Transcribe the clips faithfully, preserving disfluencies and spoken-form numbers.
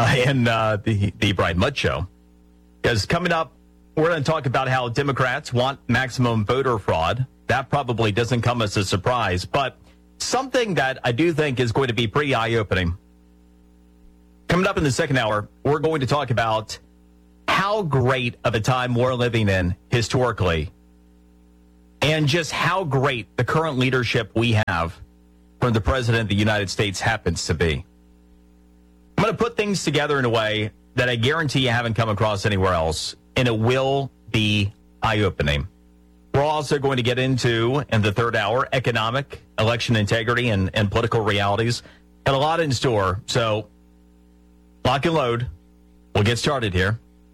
in uh, the, the Brian Mudd Show. Because coming up, we're going to talk about how Democrats want maximum voter fraud. That probably doesn't come as a surprise, but something that I do think is going to be pretty eye-opening. Coming up in the second hour, we're going to talk about how great of a time we're living in historically, and just how great the current leadership we have from the President of the United States happens to be. I'm going to put things together in a way that I guarantee you haven't come across anywhere else, and it will be eye-opening. We're also going to get into, in the third hour, economic, election integrity, and, and political realities. Got a lot in store, so lock and load. We'll get started here.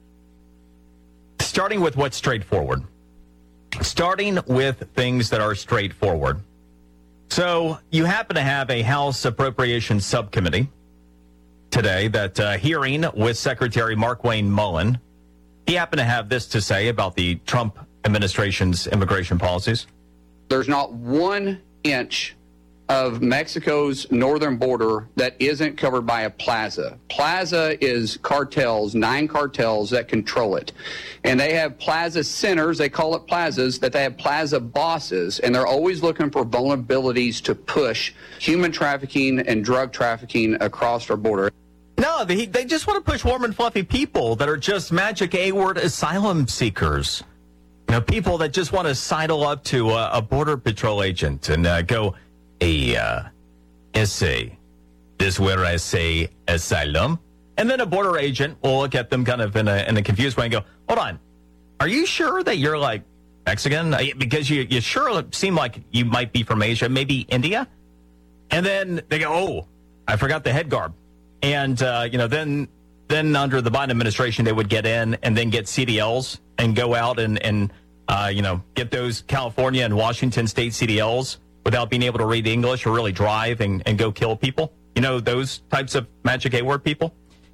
Starting with what's straightforward. Starting with things that are straightforward. So you happen to have a House Appropriations Subcommittee today that uh, hearing with Secretary Markwayne Mullin. He happened to have this to say about the Trump administration's immigration policies. There's not one inch of Mexico's northern border that isn't covered by a plaza. Plaza is cartels, nine cartels that control it. And they have plaza centers, they call it plazas, that they have plaza bosses, and they're always looking for vulnerabilities to push human trafficking and drug trafficking across our border. No, they, they just want to push warm and fluffy people that are just magic A-word asylum seekers. You know, people that just want to sidle up to a, a border patrol agent and uh, go, a uh, essay. This where I say asylum. And then a border agent will look at them kind of in a, in a confused way and go, hold on, are you sure that you're like Mexican? Because you, you sure seem like you might be from Asia, maybe India? And then they go, oh, I forgot the head garb. And, uh, you know, then then under the Biden administration, they would get in and then get C D Ls and go out and, and uh, you know, get those California and Washington state C D Ls without being able to read English or really drive and, and go kill people. You know, those types of magic A-word people.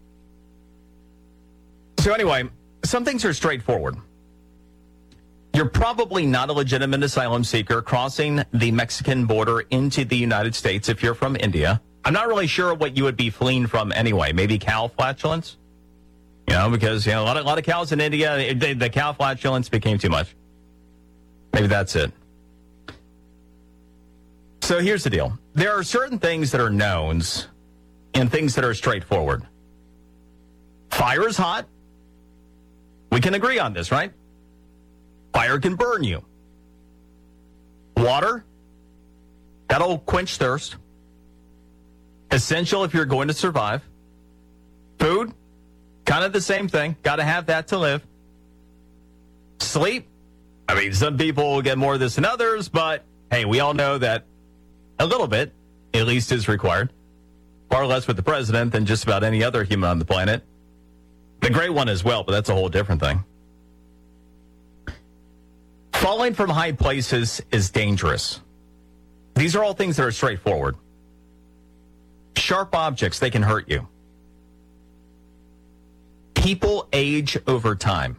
So anyway, some things are straightforward. You're probably not a legitimate asylum seeker crossing the Mexican border into the United States if you're from India. I'm not really sure what you would be fleeing from anyway. Maybe cow flatulence? You know, because, you know, a lot of, a lot of cows in India, the, the cow flatulence became too much. Maybe that's it. So here's the deal. There are certain things that are knowns and things that are straightforward. Fire is hot. We can agree on this, right? Fire can burn you. Water, that'll quench thirst. Essential if you're going to survive. Food, kind of the same thing. Got to have that to live. Sleep, I mean, some people get more of this than others, but hey, we all know that a little bit, at least, is required. Far less with the president than just about any other human on the planet. The great one as well, but that's a whole different thing. Falling from high places is dangerous. These are all things that are straightforward. Sharp objects, they can hurt you. People age over time.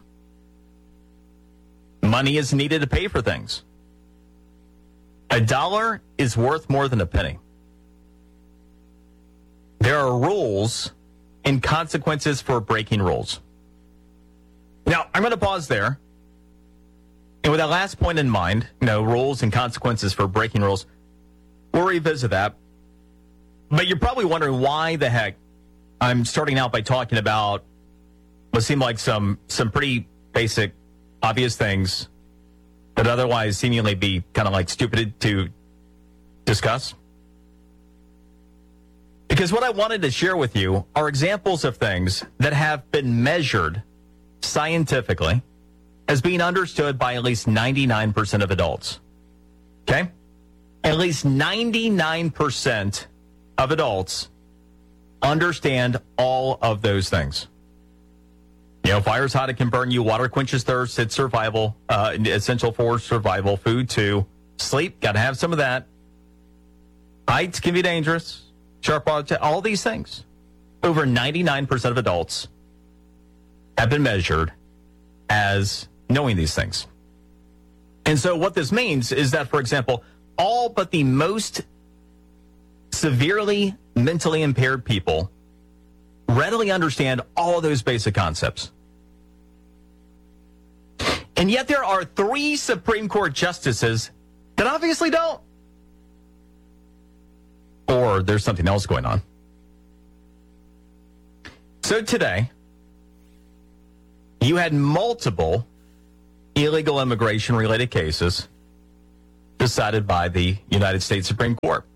Money is needed to pay for things. A dollar is worth more than a penny. There are rules and consequences for breaking rules. Now, I'm going to pause there. And with that last point in mind, you know, rules and consequences for breaking rules, we'll revisit that. But you're probably wondering why the heck I'm starting out by talking about what seem like some some pretty basic, obvious things that otherwise seemingly be kind of like stupid to discuss. Because what I wanted to share with you are examples of things that have been measured scientifically as being understood by at least ninety-nine percent of adults. Okay? At least ninety-nine percent of adults understand all of those things. You know, fire's hot, it can burn you. Water quenches thirst, it's survival, uh, essential for survival. Food, too. Sleep, got to have some of that. Heights can be dangerous. Sharp objects, all these things. Over ninety-nine percent of adults have been measured as knowing these things. And so what this means is that, for example, all but the most severely mentally impaired people readily understand all of those basic concepts. And yet there are three Supreme Court justices that obviously don't. Or there's something else going on. So today, you had multiple illegal immigration-related cases decided by the United States Supreme Court.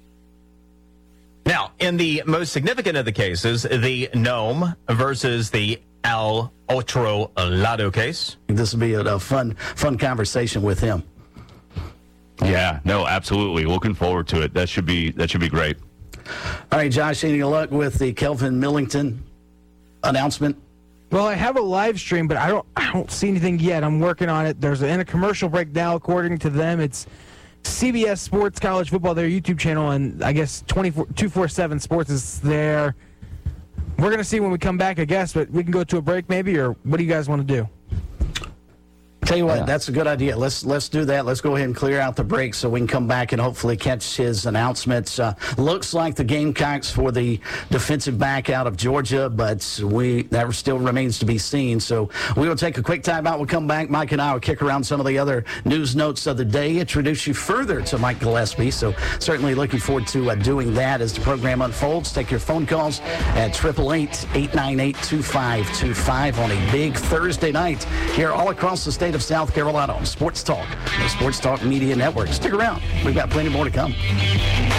Now, in the most significant of the cases, the Nome versus the Al Otro Lado case. This will be a, a fun, fun conversation with him. Yeah, no, absolutely. Looking forward to it. That should be that should be great. All right, Josh, any luck with the Kelvin Millington announcement? Well, I have a live stream, but I don't I don't see anything yet. I'm working on it. There's a, in a commercial break now, according to them. It's C B S Sports College Football, their YouTube channel, and I guess two forty-seven Sports is there. We're going to see when we come back, I guess, but we can go to a break maybe, or what do you guys want to do? Tell you what, Yeah. that's a good idea. Let's let's do that. Let's go ahead and clear out the break so we can come back and hopefully catch his announcements. Uh, looks like the Gamecocks for the defensive back out of Georgia, but we that still remains to be seen. So we will take a quick time out. We'll come back. Mike and I will kick around some of the other news notes of the day, introduce you further to Mike Gillespie. So certainly looking forward to uh, doing that as the program unfolds. Take your phone calls at eight eight eight, eight nine eight, two five two five on a big Thursday night here all across the state of South Carolina on Sports Talk, the Sports Talk Media Network. Stick around. We've got plenty more to come.